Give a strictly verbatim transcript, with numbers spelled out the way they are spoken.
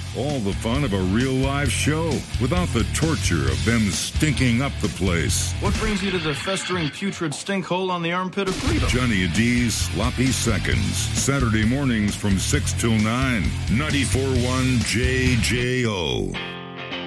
All the fun of a real live show without the torture of them stinking up the place. What brings you to the festering putrid stink hole on the armpit of freedom? Johnny D's Sloppy Seconds. Saturday mornings from six till nine. ninety-four point one J J O.